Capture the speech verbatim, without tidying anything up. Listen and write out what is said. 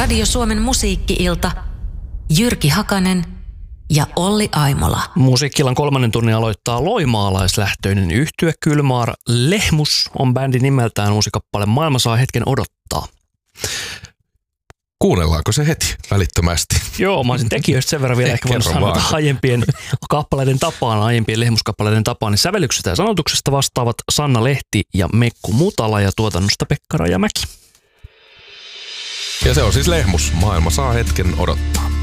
Radio Suomen musiikki-ilta, Jyrki Hakanen ja Olli Aimola. Musiikkilan kolmannen tunnin aloittaa loimaalaislähtöinen yhtye Kylmaar. Lehmus on bändi nimeltään, uusi kappale Maailma saa hetken odottaa. Kuunnellaanko se heti välittömästi? Joo, mä olisin tekijöistä sen verran vielä ehkä voinut sanoa aiempien kappaleiden tapaan, aiempien Lehmuskappaleiden tapaan, niin sävellyksestä ja sanotuksesta vastaavat Sanna Lehti ja Mekku Mutala ja tuotannosta Pekka Rajamäki. Ja se on siis Lehmus. Maailma saa hetken odottaa.